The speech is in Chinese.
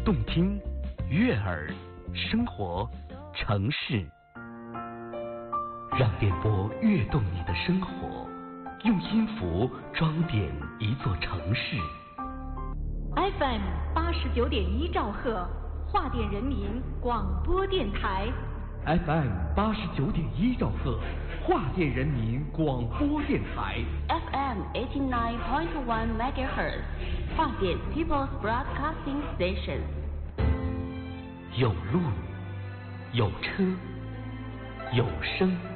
动听，悦耳，生活，城市。让电波跃动你的生活，用音符装点一座城市。 FM 89.1兆赫，华电人民广播电台。 FM 89.1兆赫，华电人民广播电台。 FM 89.1 MHz， 华电 People's Broadcasting Station。 有路，有车，有声。